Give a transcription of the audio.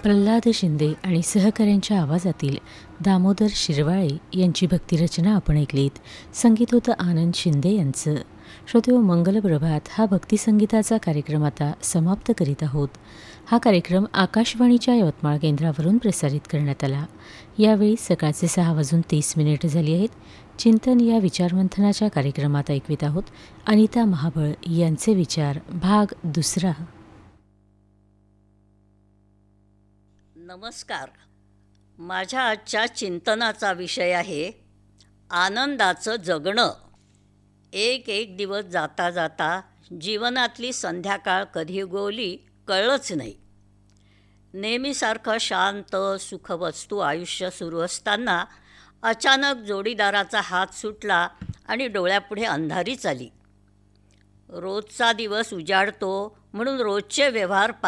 प्रल्हाद शिंदे आणि सहकाऱ्यांच्या आवाजातील दामोदर शिरवाळे यांची भक्तिरचना आपण ऐकलीत. संगीत होतं आनंद शिंदे यांचं. श्रोतेहो, मंगलप्रभात हा भक्तिसंगीताचा कार्यक्रम आता समाप्त करीत आहोत. हा कार्यक्रम आकाशवाणीच्या यवतमाळ केंद्रावरून प्रसारित करण्यात आला. यावेळी सकाळचे 6:30 झाली आहेत. चिंतन या विचारमंथनाच्या कार्यक्रमात ऐकवित आहोत अनिता महाबळ यांचे विचार, भाग दुसरा. नमस्कार. माझ्या आजच्या चिंतनाचा विषय आहे आनंदाचं जगणं. एक दिवस जाता जाता जीवनातली संध्याकाळ कधी उगवली कळलंच नाही. नेहमीसारखं शांत सुखवस्तू आयुष्य सुरू असताना अचानक जोडीदाराचा हात सुटला आणि डोळ्यापुढे अंधारीच आली. रोजचा दिवस उजाडतो म्हणून रोजचे व्यवहार